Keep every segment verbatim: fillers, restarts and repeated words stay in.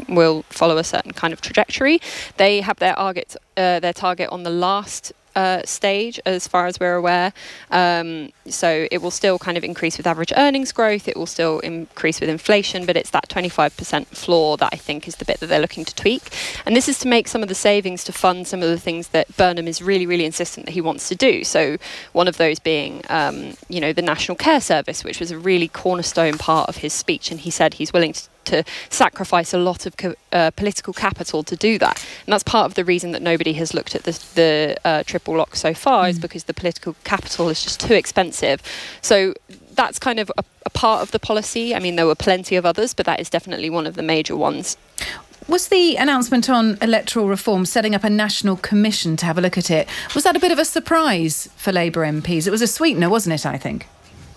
will follow a certain kind of trajectory. They have their target, uh, their target on the last Uh, stage, as far as we're aware. Um, so it will still kind of increase with average earnings growth. It will still increase with inflation, but it's that twenty-five percent floor that I think is the bit that they're looking to tweak. And this is to make some of the savings to fund some of the things that Burnham is really, really insistent that he wants to do. So one of those being, um, you know, the National Care Service, which was a really cornerstone part of his speech. And he said he's willing to to sacrifice a lot of co- uh, political capital to do that. And that's part of the reason that nobody has looked at this, the uh, triple lock so far, mm. is because the political capital is just too expensive. So that's kind of a, a part of the policy. I mean, there were plenty of others, but that is definitely one of the major ones. Was the announcement on electoral reform, setting up a national commission to have a look at it, was that a bit of a surprise for Labour M Ps? It was a sweetener, wasn't it, I think?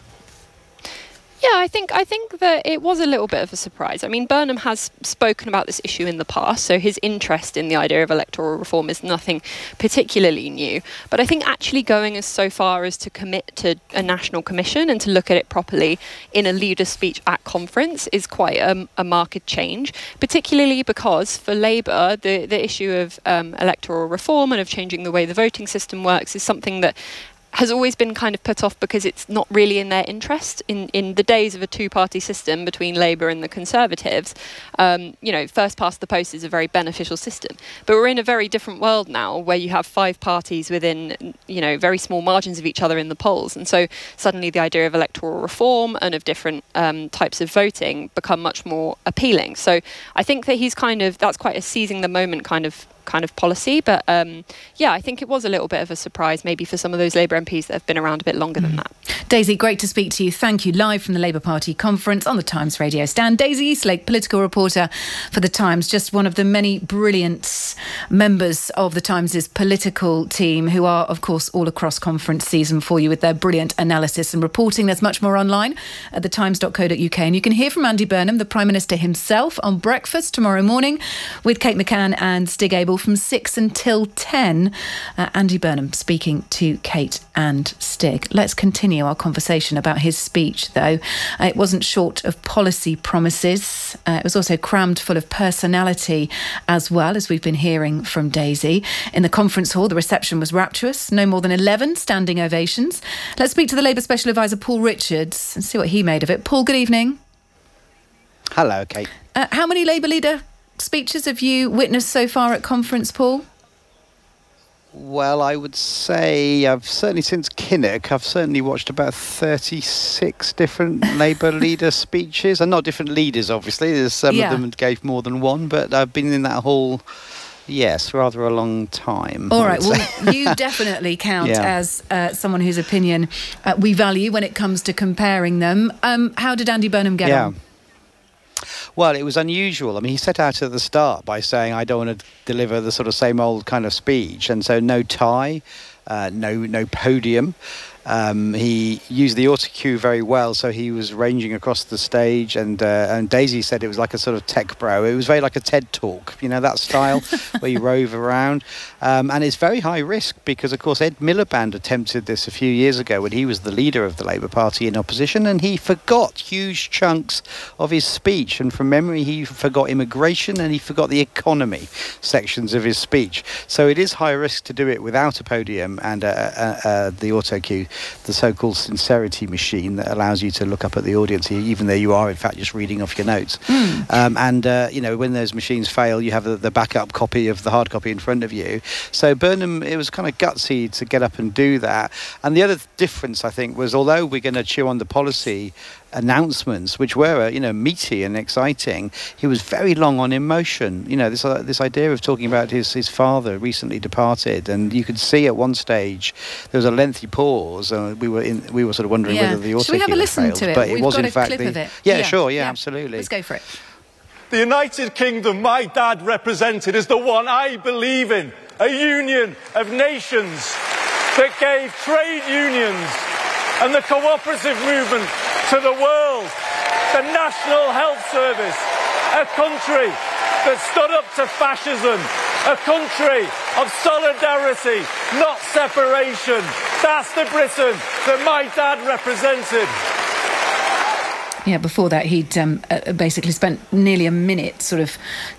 Yeah, I think I think that it was a little bit of a surprise. I mean, Burnham has spoken about this issue in the past, so his interest in the idea of electoral reform is nothing particularly new. But I think actually going as so far as to commit to a national commission and to look at it properly in a leader speech at conference is quite a, a marked change, particularly because for Labour, the, the issue of um, electoral reform and of changing the way the voting system works is something that has always been kind of put off because it's not really in their interest. In, in the days of a two-party system between Labour and the Conservatives, um, you know, first past the post is a very beneficial system. But we're in a very different world now where you have five parties within, you know, very small margins of each other in the polls. And so suddenly the idea of electoral reform and of different um, types of voting become much more appealing. So I think that he's kind of, that's quite a seizing the moment kind of kind of policy, but um, yeah, I think it was a little bit of a surprise maybe for some of those Labour M Ps that have been around a bit longer mm. than that. Daisy, great to speak to you. Thank you. Live from the Labour Party conference on the Times radio stand. Daisy Eastlake, political reporter for the Times, just one of the many brilliant members of the Times' political team who are, of course, all across conference season for you with their brilliant analysis and reporting. There's much more online at the times dot co dot uk, and you can hear from Andy Burnham, the Prime Minister himself, on Breakfast tomorrow morning with Kate McCann and Stig Abel from six until ten. Uh, Andy Burnham speaking to Kate and Stig. Let's continue our conversation about his speech, though. Uh, it wasn't short of policy promises. Uh, it was also crammed full of personality as well, as we've been hearing from Daisy. In the conference hall, the reception was rapturous. No more than eleven standing ovations. Let's speak to the Labour Special Advisor, Paul Richards, and see what he made of it. Paul, good evening. Hello, Kate. Uh, how many Labour leader speeches have you witnessed so far at conference, Paul? Well, I would say I've certainly since Kinnock, I've certainly watched about thirty-six different Labour leader speeches, and not different leaders, obviously. There's some yeah. of them gave more than one, but I've been in that hall, yes, rather a long time. All right, well, you definitely count yeah. as uh, someone whose opinion uh, we value when it comes to comparing them. Um, how did Andy Burnham get yeah. on? Well, it was unusual. I mean, he set out at the start by saying, I don't want to deliver the sort of same old kind of speech. And so no tie, uh, no no podium. Um, he used the autocue very well, so he was ranging across the stage, and uh, and Daisy said it was like a sort of tech bro. It was very like a TED talk, you know, that style where you rove around. Um, and it's very high risk because, of course, Ed Miliband attempted this a few years ago when he was the leader of the Labour Party in opposition, and he forgot huge chunks of his speech. And from memory, he forgot immigration and he forgot the economy sections of his speech. So it is high risk to do it without a podium and uh, uh, uh, the autocue, the so-called sincerity machine that allows you to look up at the audience, even though you are, in fact, just reading off your notes. Mm. Um, and, uh, you know, when those machines fail, you have the, the backup copy of the hard copy in front of you. So Burnham, it was kind of gutsy to get up and do that. And the other difference, I think, was although we're going to chew on the policy announcements, which were, uh, you know, meaty and exciting, he was very long on emotion. You know, this uh, this idea of talking about his, his father recently departed, and you could see at one stage there was a lengthy pause. Uh, we were in, we were sort of wondering yeah. whether the autocue Should we have a listen failed, to it? But it We've was got in a fact clip the, of it. Yeah, yeah, sure, yeah, yeah, absolutely. Let's go for it. The United Kingdom my dad represented is the one I believe in, a union of nations that gave trade unions and the cooperative movement to the world, the National Health Service, a country that stood up to fascism, a country of solidarity, not separation. That's the Britain that my dad represented. Yeah, before that, he'd um, uh, basically spent nearly a minute sort of